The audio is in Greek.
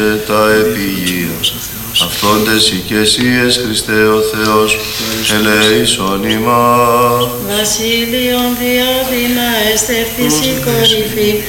τα επίγεια. Αυτόντες οικεσίες Χριστέ ο Θεός, ελέησον ημάς. Βασίλειον διάδυνα εστεύθης η κορυφή,